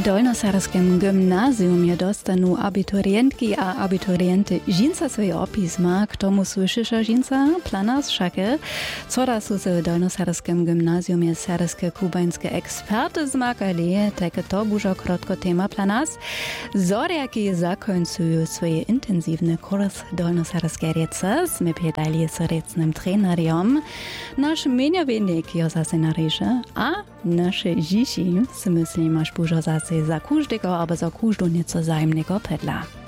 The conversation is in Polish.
Dolnosarskim gymnazjum dostanu abiturientki a abiturienty žinca swoje opisma, k tomu słyszyša žinca planas šake, co da su se w Dolnosarskim gymnazjum serskie kubańskie eksperty zmakali, tak to bužo krotko tema planas, zorjaki zakońcują swoje intensywny kurs Dolnosarskie rece, sme piedali z recnym treneriom, nasz meniowiennik jo zase nareže, a nasze dzieci, si myslím, až bužo zase za každego, aber za každú nieco zájemného pedla.